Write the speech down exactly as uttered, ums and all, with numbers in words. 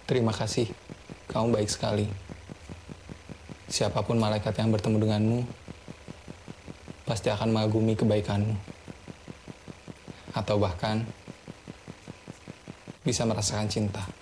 Terima kasih, kamu baik sekali. Siapapun malaikat yang bertemu denganmu, pasti akan mengagumi kebaikanmu. Atau bahkan bisa merasakan cinta.